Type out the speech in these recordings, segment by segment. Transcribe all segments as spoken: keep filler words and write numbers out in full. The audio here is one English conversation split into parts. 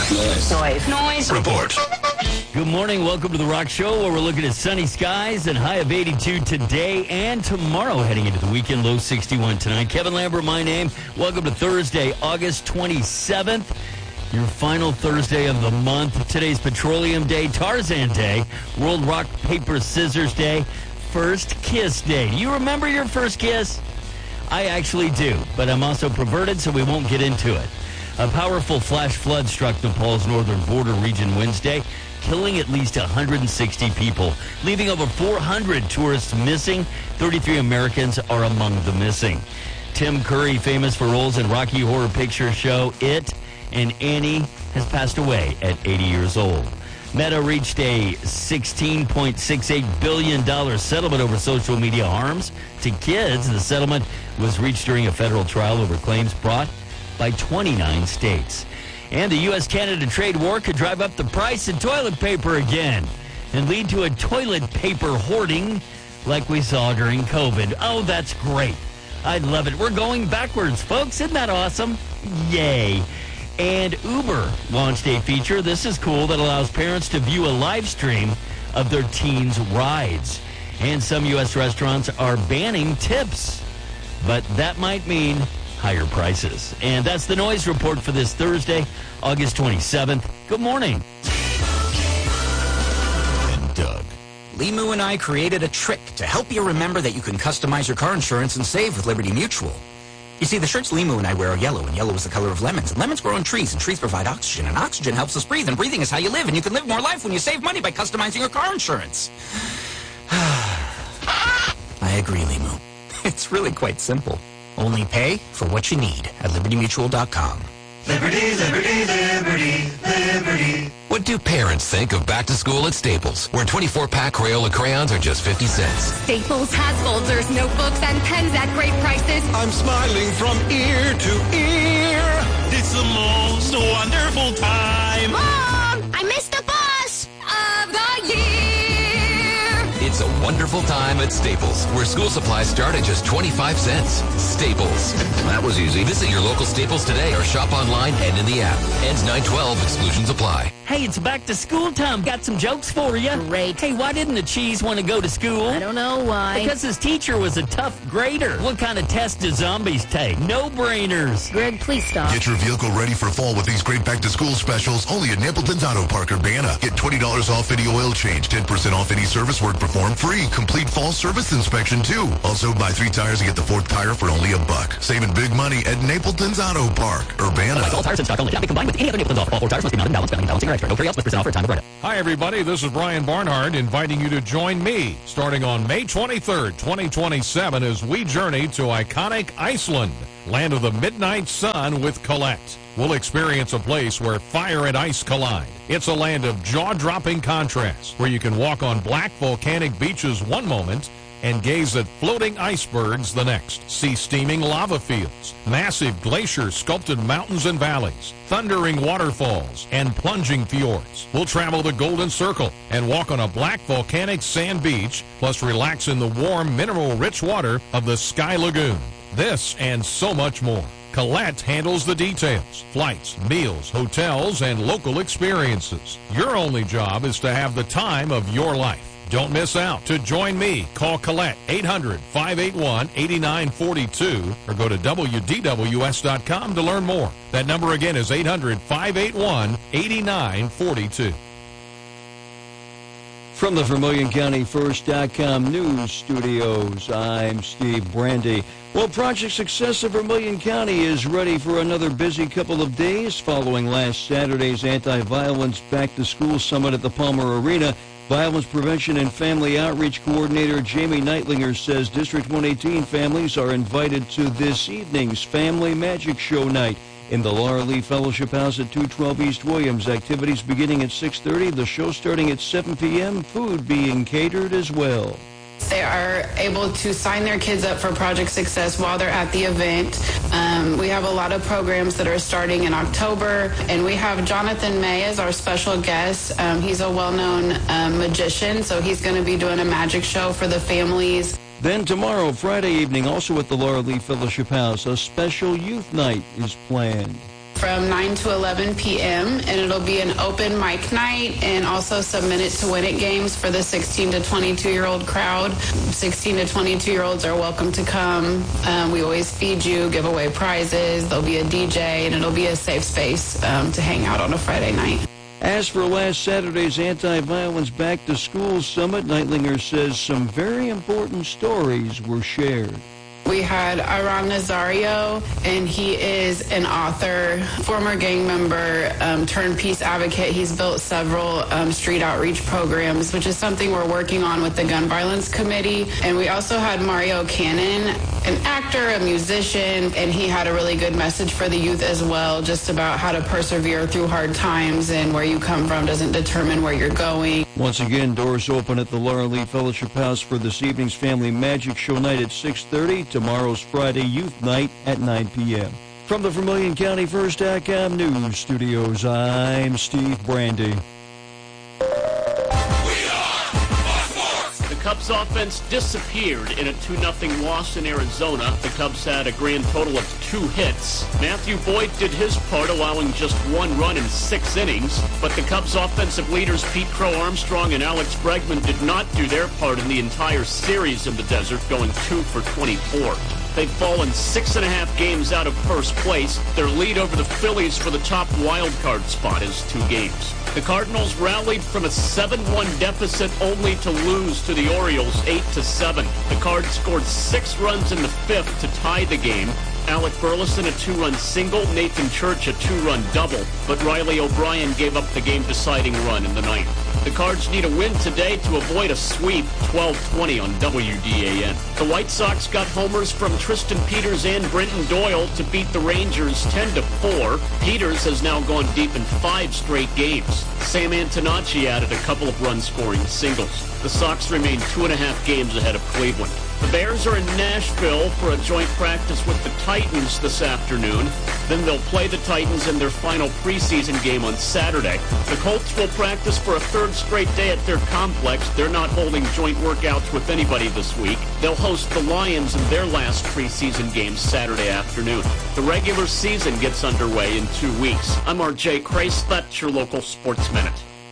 Noise. Noise. Noise. Report. Good morning. Welcome to the Rock Show, where we're looking at sunny skies and high of eighty-two today and tomorrow, heading into the weekend, low sixty-one tonight. Kevin Lambert, my name. Welcome to Thursday, August twenty-seventh, your final Thursday of the month. Today's Petroleum Day, Tarzan Day, World Rock, Paper, Scissors Day, First Kiss Day. Do you remember your first kiss? I actually do, but I'm also perverted, so we won't get into it. A powerful flash flood struck Nepal's northern border region Wednesday, killing at least one hundred sixty people, leaving over four hundred tourists missing. thirty-three Americans are among the missing. Tim Curry, famous for roles in Rocky Horror Picture Show, It, and Annie, has passed away at eighty years old. Meta reached a sixteen point six eight billion dollars settlement over social media harms to kids. The settlement was reached during a federal trial over claims brought by twenty-nine states. And the U S Canada trade war could drive up the price of toilet paper again and lead to a toilet paper hoarding like we saw during COVID. Oh, that's great. I love it. We're going backwards, folks. Isn't that awesome? Yay. And Uber launched a feature, this is cool, that allows parents to view a live stream of their teens' rides. And some U S restaurants are banning tips, but that might mean higher prices. And that's the Noise Report for this Thursday, August twenty-seventh. Good morning. And Doug. Limu and I created a trick to help you remember that you can customize your car insurance and save with Liberty Mutual. You see, the shirts Limu and I wear are yellow, and yellow is the color of lemons. And lemons grow on trees, and trees provide oxygen, and oxygen helps us breathe, and breathing is how you live, and you can live more life when you save money by customizing your car insurance. I agree, Limu. It's really quite simple. Only pay for what you need at liberty mutual dot com. Liberty, liberty, liberty, liberty. What do parents think of back to school at Staples, where twenty-four pack Crayola crayons are just fifty cents? Staples has folders, notebooks, and pens at great prices. I'm smiling from ear to ear. It's the most wonderful time. Mom, I missed the bus of the year. It's a wonderful time at Staples, where school supplies start at just twenty-five cents. Staples. That was easy. Visit your local Staples today or shop online and in the app. Ends nine twelve. Exclusions apply. Hey, it's back to school time. Got some jokes for you. Great. Hey, why didn't the cheese want to go to school? I don't know why. Because his teacher was a tough grader. What kind of test do zombies take? No-brainers. Greg, please stop. Get your vehicle ready for fall with these great back-to-school specials only at Napleton's Auto Park, Urbana. Get twenty dollars off any oil change, ten percent off any service work performed, free complete fall service inspection, too. Also, buy three tires and get the fourth tire for only a buck. Saving big money at Napleton's Auto Park, Urbana. All tires in stock only. Not be combined with any other Napleton's offer. All four tires must be mounted, balanced, balancing, balancing, or extra. No carry-outs, percent offer, time of credit. Hi, everybody. This is Brian Barnhart inviting you to join me starting on May twenty-third, twenty twenty-seven as we journey to iconic Iceland, land of the midnight sun with Colette. We'll experience a place where fire and ice collide. It's a land of jaw-dropping contrasts where you can walk on black volcanic beaches one moment and gaze at floating icebergs the next. See steaming lava fields, massive glacier-sculpted mountains and valleys, thundering waterfalls, and plunging fjords. We'll travel the Golden Circle and walk on a black volcanic sand beach, plus relax in the warm, mineral-rich water of the Sky Lagoon. This and so much more. Colette handles the details, flights, meals, hotels, and local experiences. Your only job is to have the time of your life. Don't miss out. To join me, call Colette eight hundred, five eight one, eight nine four two or go to W D W S dot com to learn more. That number again is eight hundred, five eight one, eight nine four two. From the Vermilion County First dot com news studios, I'm Steve Brandy. Well, Project Success of Vermilion County is ready for another busy couple of days following last Saturday's Anti-Violence Back to School Summit at the Palmer Arena. Violence Prevention and Family Outreach Coordinator Jamie Neitlinger says District one eighteen families are invited to this evening's Family Magic Show night in the Laura Lee Fellowship House at two twelve East Williams. Activities beginning at six thirty, the show starting at seven p.m., food being catered as well. They are able to sign their kids up for Project Success while they're at the event. Um, we have a lot of programs that are starting in October, and we have Jonathan May as our special guest. Um, he's a well-known um, magician, so he's going to be doing a magic show for the families. Then tomorrow, Friday evening, also at the Laura Lee Fellowship House, a special youth night is planned. from nine to eleven p.m. and it'll be an open mic night and also some Minute to Win It games for the sixteen to twenty-two year old crowd. sixteen to twenty-two year olds are welcome to come. Um, we always feed you, give away prizes. There'll be a D J and it'll be a safe space um, to hang out on a Friday night. As for last Saturday's Anti-Violence Back to School Summit, Neitlinger says some very important stories were shared. We had Iran Nazario, and he is an author, former gang member, um, turned peace advocate. He's built several um, street outreach programs, which is something we're working on with the Gun Violence Committee. And we also had Mario Cannon, an actor, a musician, and he had a really good message for the youth as well, just about how to persevere through hard times and where you come from doesn't determine where you're going. Once again, doors open at the Laura Lee Fellowship House for this evening's Family Magic Show night at six thirty. Tomorrow's Friday Youth Night at nine p.m. From the Vermilion County First dot com News Studios, I'm Steve Brandy. The Cubs offense disappeared in a two nothing loss in Arizona. The Cubs had a grand total of two hits. Matthew Boyd did his part, allowing just one run in six innings. But the Cubs offensive leaders Pete Crow Armstrong and Alex Bregman did not do their part in the entire series in the desert, going two for twenty-four. They've fallen six and a half games out of first place. Their lead over the Phillies for the top wild card spot is two games. The Cardinals rallied from a seven one deficit only to lose to the Orioles eight to seven. The Cards scored six runs in the fifth to tie the game. Alec Burleson a two-run single, Nathan Church a two-run double, but Riley O'Brien gave up the game-deciding run in the ninth. The Cards need a win today to avoid a sweep, twelve twenty on W D A N. The White Sox got homers from Tristan Peters and Brenton Doyle to beat the Rangers ten to four. Peters has now gone deep in five straight games. Sam Antonacci added a couple of run-scoring singles. The Sox remain two and a half games ahead of Cleveland. The Bears are in Nashville for a joint practice with the Titans this afternoon. Then they'll play the Titans in their final preseason game on Saturday. The Colts will practice for a third straight day at their complex. They're not holding joint workouts with anybody this week. They'll host the Lions in their last preseason game Saturday afternoon. The regular season gets underway in two weeks. I'm R J Crace. That's your local Sports Minute.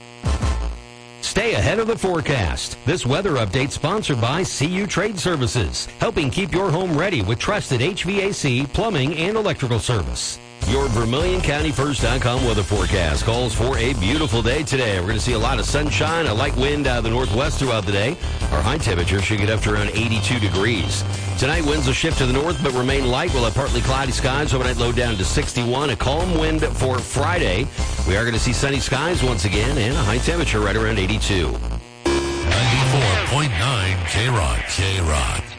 Stay ahead of the forecast. This weather update sponsored by C U Trade Services, helping keep your home ready with trusted H V A C, plumbing, and electrical service. Your Vermilion County First dot com weather forecast calls for a beautiful day today. We're going to see a lot of sunshine, a light wind out of the northwest throughout the day. Our high temperature should get up to around eighty-two degrees. Tonight, winds will shift to the north but remain light. We'll have partly cloudy skies. Overnight low down to sixty-one. A calm wind for Friday. We are going to see sunny skies once again and a high temperature right around eighty-two. ninety-four point nine K-Rock. K-Rock.